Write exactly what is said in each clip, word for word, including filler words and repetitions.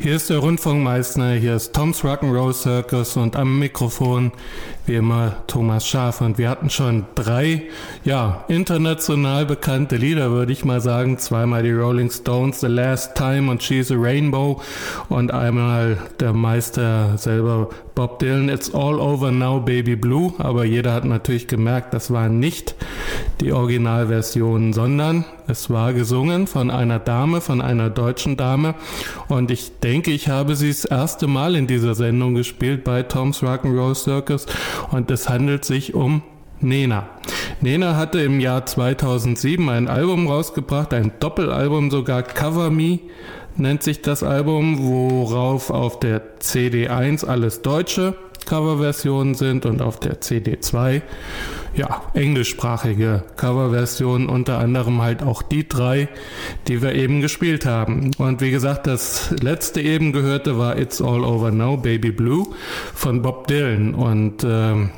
Hier ist der Rundfunkmeister, hier ist Tom's Rock'n'Roll Circus und am Mikrofon wie immer Thomas Schaaf. Und wir hatten schon drei, ja, international bekannte Lieder, würde ich mal sagen. Zweimal die Rolling Stones, The Last Time und She's a Rainbow und einmal der Meister selber, Bob Dylan, It's All Over Now, Baby Blue. Aber jeder hat natürlich gemerkt, das waren nicht die Originalversionen, sondern es war gesungen von einer Dame, von einer deutschen Dame. Und ich denke, ich habe sie das erste Mal in dieser Sendung gespielt bei Tom's Rock'n'Roll Circus. Und es handelt sich um Nena. Nena hatte im Jahr zweitausendsieben ein Album rausgebracht, ein Doppelalbum sogar, Cover Me nennt sich das Album, worauf auf der C D eins alles deutsche Coverversionen sind und auf der C D zwei ja, englischsprachige Coverversionen, unter anderem halt auch die drei, die wir eben gespielt haben. Und wie gesagt, das letzte eben gehörte war It's All Over Now, Baby Blue von Bob Dylan. Und ähm,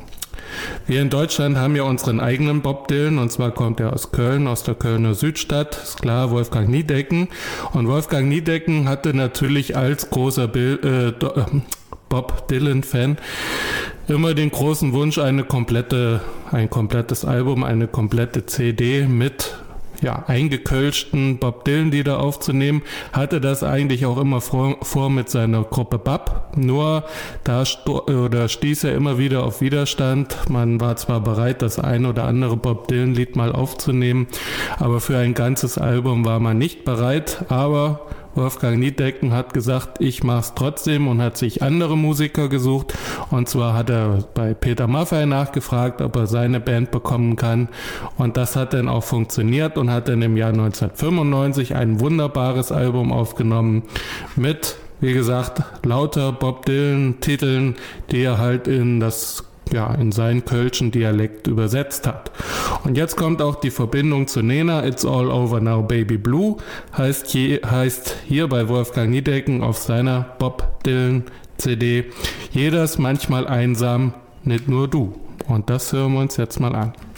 wir in Deutschland haben ja unseren eigenen Bob Dylan, und zwar kommt er aus Köln, aus der Kölner Südstadt, ist klar, Wolfgang Niedecken. Und Wolfgang Niedecken hatte natürlich als großer Bill, äh, Bob Dylan-Fan immer den großen Wunsch, eine komplette, ein komplettes Album, eine komplette C D mit ja, eingekölschten Bob Dylan-Lieder aufzunehmen, hatte das eigentlich auch immer vor, vor mit seiner Gruppe Bab. Nur da sto- oder stieß er immer wieder auf Widerstand. Man war zwar bereit, das ein oder andere Bob Dylan-Lied mal aufzunehmen, aber für ein ganzes Album war man nicht bereit. Aber Wolfgang Niedecken hat gesagt, ich mach's trotzdem, und hat sich andere Musiker gesucht. Und zwar hat er bei Peter Maffay nachgefragt, ob er seine Band bekommen kann. Und das hat dann auch funktioniert und hat dann im Jahr neunzehnhundertfünfundneunzig ein wunderbares Album aufgenommen mit, wie gesagt, lauter Bob Dylan-Titeln, die er halt in das ja, in seinen kölschen Dialekt übersetzt hat. Und jetzt kommt auch die Verbindung zu Nena, It's All Over Now, Baby Blue, heißt, je, heißt hier bei Wolfgang Niedecken auf seiner Bob Dylan C D, jeder ist manchmal einsam, nicht nur du. Und das hören wir uns jetzt mal an.